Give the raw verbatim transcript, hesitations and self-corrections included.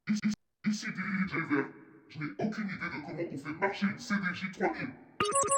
Ici D J Vert. Je n'ai aucune idée de comment on fait marcher une C D J trois mille.